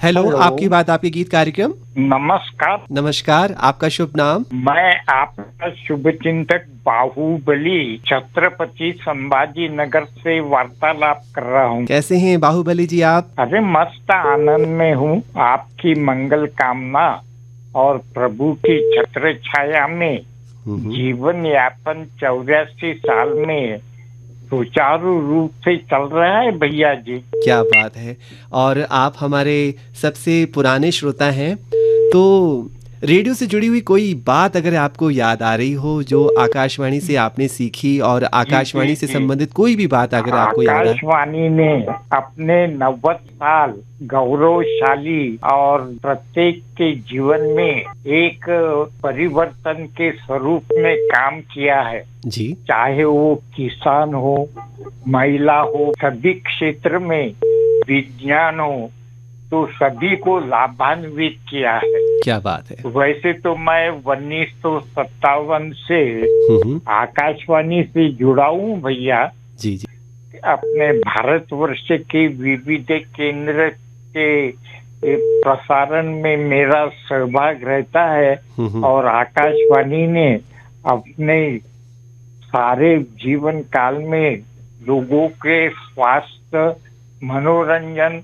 Hello, hello. आपकी बात आपके गीत कार्यक्रम। नमस्कार। नमस्कार, आपका शुभ नाम। मैं आपका शुभचिंतक बाहुबली छत्रपति संभाजी नगर से वार्तालाप कर रहा हूँ। कैसे हैं बाहुबली जी आप? अरे मस्त आनंद में हूँ। आपकी मंगल कामना और प्रभु की छत्र छाया में जीवन यापन 84 साल में सुचारू रूप से चल रहा है भैया जी। क्या बात है। और आप हमारे सबसे पुराने श्रोता हैं, तो रेडियो से जुड़ी हुई कोई बात अगर आपको याद आ रही हो जो आकाशवाणी से आपने सीखी, और जी जी आकाशवाणी से जी। संबंधित कोई भी बात अगर आपको याद आ। आकाशवाणी ने अपने 90 साल गौरवशाली और प्रत्येक के जीवन में एक परिवर्तन के स्वरूप में काम किया है। जी। चाहे वो किसान हो, महिला हो, सभी क्षेत्र में विज्ञान हो, तो सभी को लाभान्वित किया है। क्या बात है। वैसे तो मैं 1957 से हम्म। आकाशवाणी से जुड़ा हूँ भैया। जी जी। अपने भारतवर्ष के विविध केंद्र के प्रसारण में मेरा सहभाग रहता है। और आकाशवाणी ने अपने सारे जीवन काल में लोगों के स्वास्थ्य, मनोरंजन